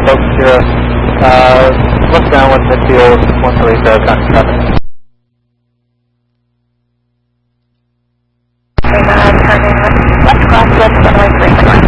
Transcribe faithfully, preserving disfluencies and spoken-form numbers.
Oak Sierra. Uh, look downwind midfield, one three eight, contact traffic. And I'm turning